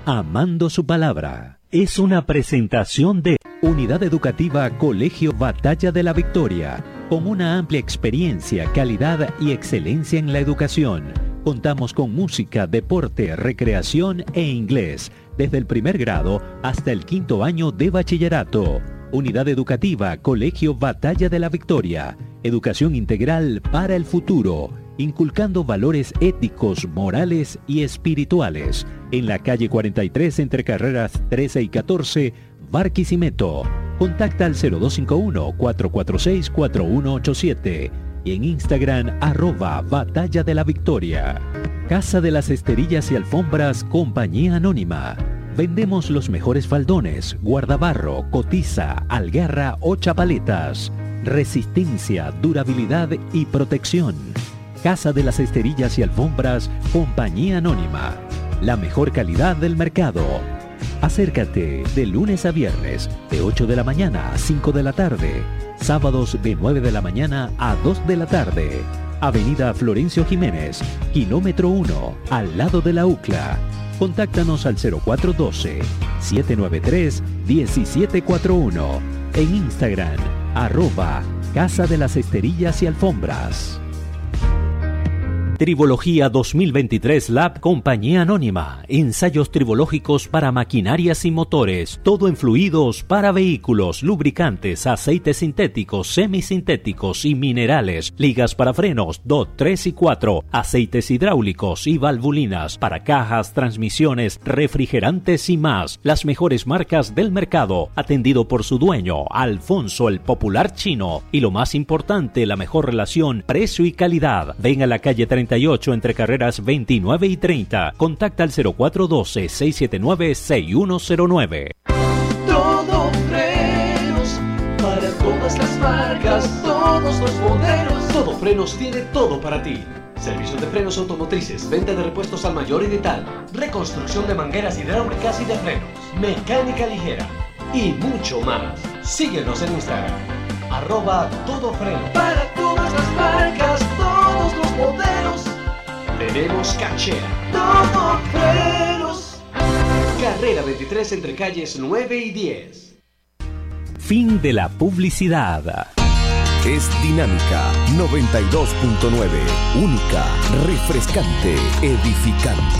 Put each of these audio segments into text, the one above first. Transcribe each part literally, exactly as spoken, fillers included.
Amando su palabra. Es una presentación de Unidad Educativa Colegio Batalla de la Victoria, con una amplia experiencia, calidad y excelencia en la educación. Contamos con música, deporte, recreación e inglés, desde el primer grado hasta el quinto año de bachillerato. Unidad Educativa Colegio Batalla de la Victoria. Educación integral para el futuro, inculcando valores éticos, morales y espirituales. En la calle cuarenta y tres entre carreras trece y catorce, Barquisimeto. Contacta al cero dos cinco uno, cuatro cuatro seis, cuatro uno ocho siete y en Instagram arroba Batalla de la Victoria. Casa de las Esterillas y Alfombras, Compañía Anónima. Vendemos los mejores faldones, guardabarro, cotiza, algarra o chapaletas. Resistencia, durabilidad y protección. Casa de las Esterillas y Alfombras, Compañía Anónima. La mejor calidad del mercado. Acércate de lunes a viernes, de ocho de la mañana a cinco de la tarde. Sábados de nueve de la mañana a dos de la tarde. Avenida Florencio Jiménez, kilómetro uno, al lado de la U C L A. Contáctanos al cero cuatro uno dos, siete nueve tres, uno siete cuatro uno. En Instagram, arroba Casa de las Esterillas y Alfombras. Tribología dos mil veintitrés Lab Compañía Anónima. Ensayos tribológicos para maquinarias y motores. Todo en fluidos para vehículos, lubricantes, aceites sintéticos, semisintéticos y minerales. Ligas para frenos dos, tres y cuatro. Aceites hidráulicos y valvulinas para cajas, transmisiones, refrigerantes y más. Las mejores marcas del mercado. Atendido por su dueño, Alfonso el Popular Chino. Y lo más importante, la mejor relación precio y calidad. Ven a la calle treinta y ocho entre carreras veintinueve y treinta. Contacta al cero cuatro uno dos, seis siete nueve, seis uno cero nueve. Todo frenos para todas las marcas, todos los modelos. Todo Frenos tiene todo para ti. Servicios de frenos automotrices, venta de repuestos al mayor y de tal, reconstrucción de mangueras hidráulicas y de frenos, mecánica ligera y mucho más. Síguenos en Instagram, arroba Todo Freno. Para todas las marcas, todos los modelos. Tenemos cachera. Todo Frenos. Carrera veintitrés entre calles nueve y diez. Fin de la publicidad. Es Dinámica noventa y dos punto nueve. Única, refrescante, edificante.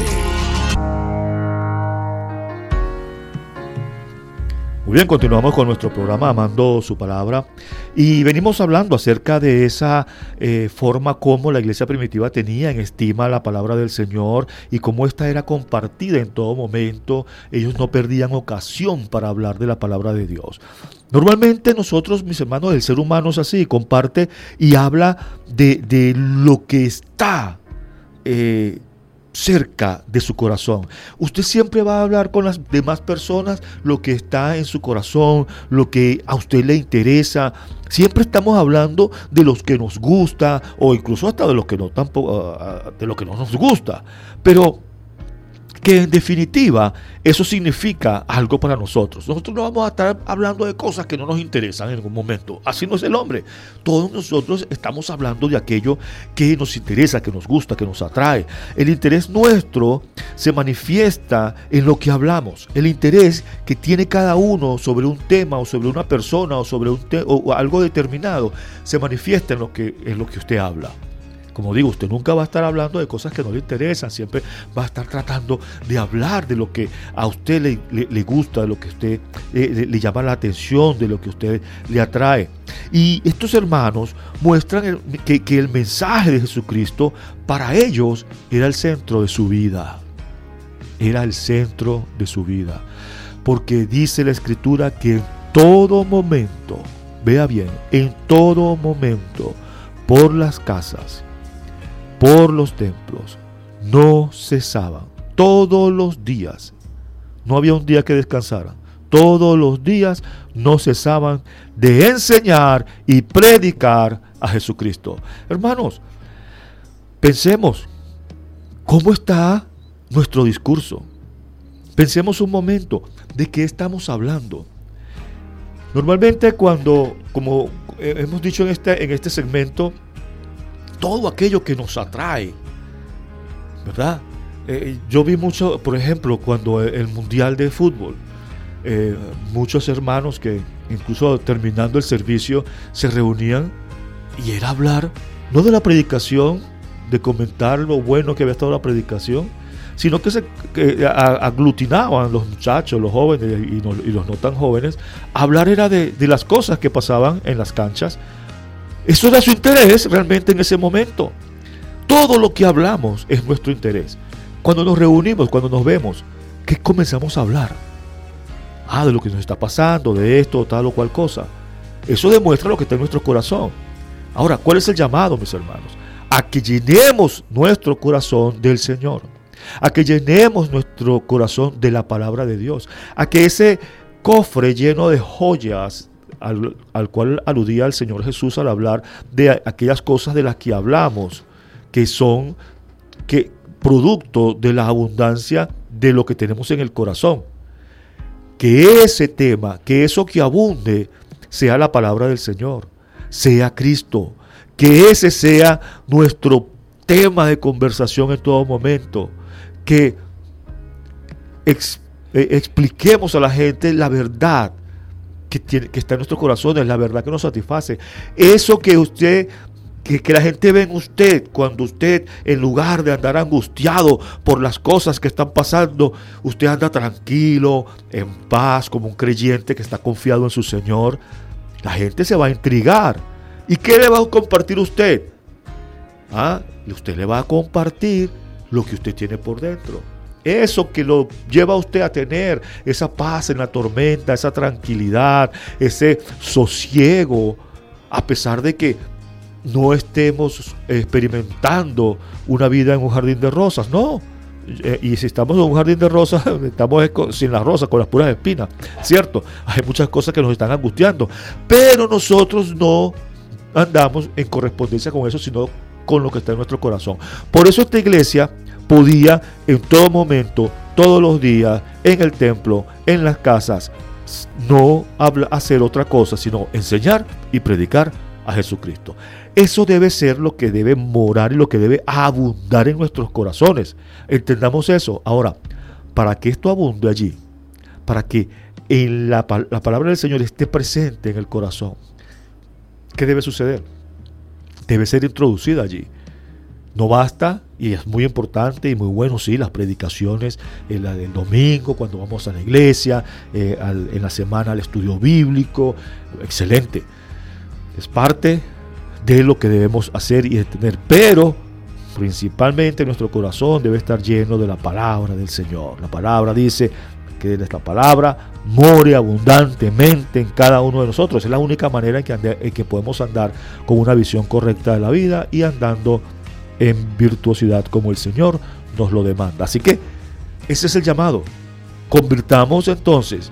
Muy bien, continuamos con nuestro programa Amando su Palabra y venimos hablando acerca de esa eh, forma como la iglesia primitiva tenía en estima la palabra del Señor y cómo esta era compartida en todo momento. Ellos no perdían ocasión para hablar de la palabra de Dios. Normalmente nosotros, mis hermanos, el ser humano es así, comparte y habla de, de lo que está eh, cerca de su corazón. Usted siempre va a hablar con las demás personas lo que está en su corazón, lo que a usted le interesa. Siempre estamos hablando de los que nos gusta o incluso hasta de los que no tampoco, de lo que no nos gusta. Pero que en definitiva eso significa algo para nosotros. Nosotros no vamos a estar hablando de cosas que no nos interesan en algún momento. Así no es el hombre. Todos nosotros estamos hablando de aquello que nos interesa, que nos gusta, que nos atrae. El interés nuestro se manifiesta en lo que hablamos. El interés que tiene cada uno sobre un tema o sobre una persona o sobre un te- o algo determinado se manifiesta en lo que, en lo que usted habla. Como digo, usted nunca va a estar hablando de cosas que no le interesan, siempre va a estar tratando de hablar de lo que a usted le, le, le gusta, de lo que a usted eh, le, le llama la atención, de lo que a usted le atrae. Y estos hermanos muestran el, que, que el mensaje de Jesucristo para ellos era el centro de su vida. Era el centro de su vida. Porque dice la Escritura que en todo momento, vea bien, en todo momento, por las casas, por los templos, no cesaban, todos los días, no había un día que descansaran, todos los días no cesaban de enseñar y predicar a Jesucristo. Hermanos, pensemos, ¿cómo está nuestro discurso? Pensemos un momento, ¿de qué estamos hablando? Normalmente cuando, como hemos dicho en este, en este segmento, todo aquello que nos atrae, ¿verdad? eh, yo vi mucho, por ejemplo, cuando el, el Mundial de Fútbol, eh, muchos hermanos que incluso terminando el servicio se reunían y era hablar, no de la predicación, de comentar lo bueno que había estado la predicación, sino que se que aglutinaban los muchachos, los jóvenes y, no, y los no tan jóvenes. Hablar era de, de las cosas que pasaban en las canchas. Eso era su interés realmente en ese momento. Todo lo que hablamos es nuestro interés. Cuando nos reunimos, cuando nos vemos, ¿qué comenzamos a hablar? Ah, de lo que nos está pasando, de esto, tal o cual cosa. Eso demuestra lo que está en nuestro corazón. Ahora, ¿cuál es el llamado, mis hermanos? A que llenemos nuestro corazón del Señor. A que llenemos nuestro corazón de la palabra de Dios. A que ese cofre lleno de joyas al, al cual aludía el Señor Jesús al hablar de aquellas cosas de las que hablamos, que son que, producto de la abundancia de lo que tenemos en el corazón. Que ese tema, que eso que abunde, sea la palabra del Señor, sea Cristo. Que ese sea nuestro tema de conversación en todo momento. Que ex, eh, expliquemos a la gente la verdad que, tiene, que está en nuestros corazones, la verdad que nos satisface. Eso que usted, que, que la gente ve en usted, cuando usted, en lugar de andar angustiado por las cosas que están pasando, usted anda tranquilo, en paz, como un creyente que está confiado en su Señor. La gente se va a intrigar. ¿Y qué le va a compartir usted? ¿Ah? Usted le va a compartir lo que usted tiene por dentro. Eso que lo lleva a usted a tener esa paz en la tormenta, esa tranquilidad, ese sosiego, a pesar de que no estemos experimentando una vida en un jardín de rosas. No. Y si estamos en un jardín de rosas, estamos sin las rosas, con las puras espinas. Cierto, hay muchas cosas que nos están angustiando, pero nosotros no andamos en correspondencia con eso, sino con lo que está en nuestro corazón. Por eso esta iglesia podía en todo momento, todos los días, en el templo, en las casas, no habla, hacer otra cosa, sino enseñar y predicar a Jesucristo. Eso debe ser lo que debe morar y lo que debe abundar en nuestros corazones. Entendamos eso. Ahora, para que esto abunde allí, para que en la, la palabra del Señor esté presente en el corazón, ¿qué debe suceder? Debe ser introducida allí. No basta, y es muy importante y muy bueno, sí, las predicaciones, en la del domingo, cuando vamos a la iglesia, eh, al, en la semana al estudio bíblico, excelente. Es parte de lo que debemos hacer y tener, pero principalmente nuestro corazón debe estar lleno de la palabra del Señor. La palabra dice que esta palabra more abundantemente en cada uno de nosotros. Es la única manera en que, ande, en que podemos andar con una visión correcta de la vida y andando en virtuosidad como el Señor nos lo demanda. Así que ese es el llamado. Convirtamos entonces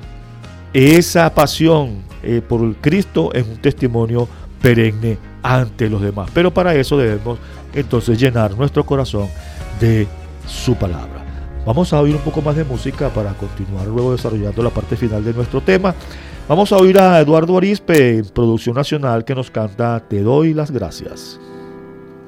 esa pasión eh, por el Cristo en un testimonio perenne ante los demás. Pero para eso debemos entonces llenar nuestro corazón de su palabra. Vamos a oír un poco más de música para continuar luego desarrollando la parte final de nuestro tema. Vamos a oír a Eduardo Arispe en producción nacional que nos canta Te doy las gracias.